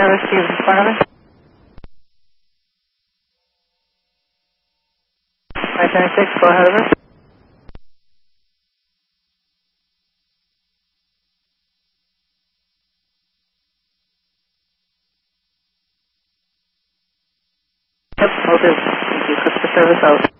service, do you have in front of us? 596, go ahead, over. Yep, will do. Thank you. Customer service out.